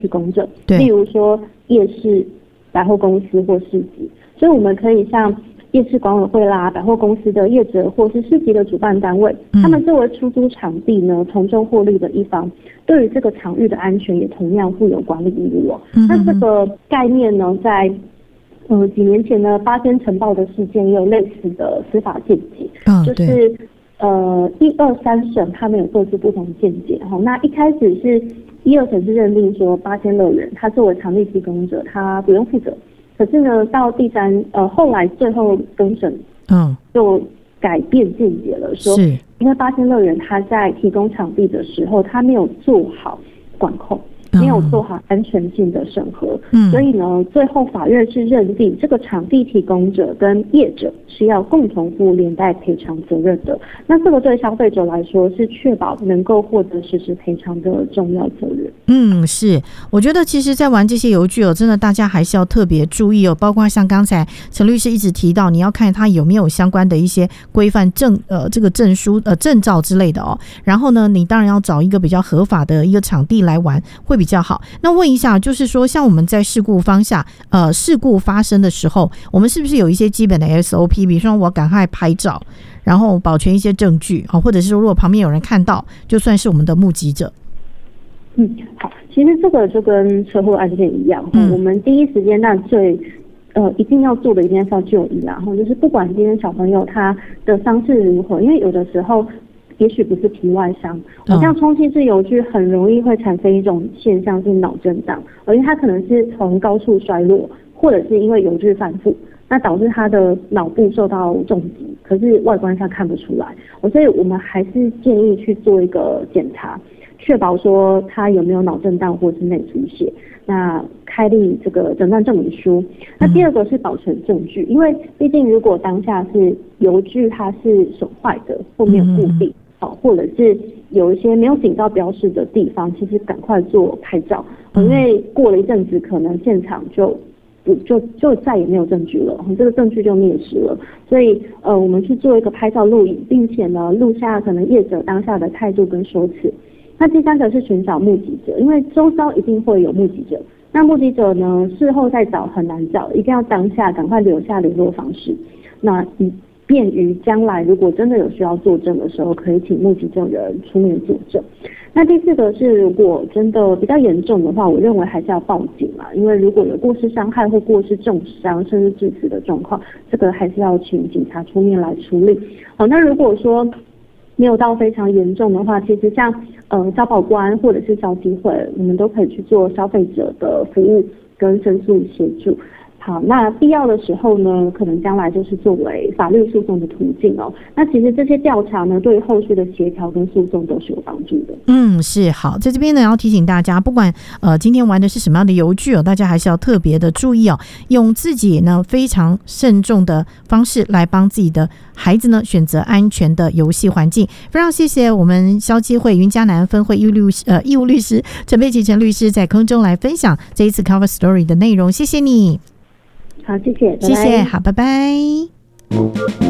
提供者，例如说夜市、百货公司或市集，所以我们可以像夜市管委会啦、百货公司的业者或是市集的主办单位，他们作为出租场地呢，从中获利的一方，对于这个场域的安全也同样负有管理义务哦。那这个概念呢，在几年前呢，八仙城堡的事件也有类似的司法见解，就是1、2、3审他们有各自不同的见解。那一开始是1、2审是认定说八仙乐园它作为场地提供者，他不用负责。可是呢，到后来最后公审，就改变见解了，说因为八仙乐园它在提供场地的时候，它没有做好管控。没有做好安全性的审核，所以呢，最后法院是认定这个场地提供者跟业者是要共同负连带赔偿责任的。那这个对消费者来说是确保能够获得实时赔偿的重要责任。 是，我觉得其实在玩这些游具真的大家还是要特别注意包括像刚才陈律师一直提到，你要看它有没有相关的一些规范这个证书证照之类的然后呢，你当然要找一个比较合法的一个场地来玩会比较好。那问一下，就是说像我们在事故发生的时候，我们是不是有一些基本的 SOP， 比如说我赶快拍照，然后保全一些证据，或者是说如果旁边有人看到，就算是我们的目击者。 好，其实这个就跟车祸案件一样，我们第一时间一定要做的一定是要就医啦，就是不管今天小朋友他的伤势如何，因为有的时候也许不是皮外伤，像充气式游具很容易会产生一种现象是脑震荡，因为它可能是从高处摔落，或者是因为游具反复，那导致他的脑部受到重击，可是外观上看不出来，所以我们还是建议去做一个检查，确保说他有没有脑震荡或是内出血，那开立这个诊断证明书。那第二个是保存证据，因为毕竟如果当下是游具它是损坏的或没有固定，或者是有一些没有警告标示的地方，其实赶快做拍照，因为过了一阵子可能现场就再也没有证据了，这个证据就灭失了。所以我们去做一个拍照录影，并且呢录下可能业者当下的态度跟说辞。那第三个是寻找目击者，因为周遭一定会有目击者，那目击者呢事后再找很难找，一定要当下赶快留下联络方式，那便于将来如果真的有需要作证的时候，可以请目击证人出面作证。那第四个是，如果真的比较严重的话，我认为还是要报警啦，因为如果有过失伤害或过失重伤甚至致死的状况，这个还是要请警察出面来处理。那如果说没有到非常严重的话，其实像消保官或者是消基会，我们都可以去做消费者的服务跟申诉协助。好，那必要的时候呢，可能将来就是作为法律诉讼的途径那其实这些调查呢，对于后续的协调跟诉讼都是有帮助的。 是好，在这边呢要提醒大家，不管今天玩的是什么样的游具大家还是要特别的注意用自己呢非常慎重的方式来帮自己的孩子呢选择安全的游戏环境。非常谢谢我们消基会云嘉南分会义务律师陈佩琪陈律师在空中来分享这一次 Cover Story 的内容，谢谢你。 好，谢谢， 谢谢，好，拜拜。